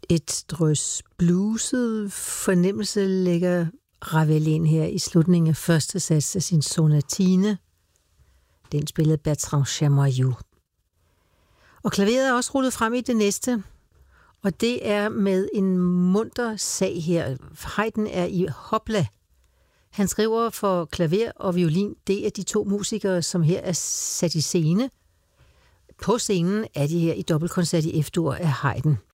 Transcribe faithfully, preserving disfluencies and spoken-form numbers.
Et drøs bluset fornemmelse lægger Ravel ind her i slutningen af første sats af sin sonatine. Den spillede Bertrand Chamoyou. Og klaveret er også rullet frem i det næste, og det er med en munter sag her. Haydn er i hopla. Han skriver for klaver og violin. Det er de to musikere, som her er sat i scene. På scenen er de her i dobbeltkoncert i F-dur af Haydn.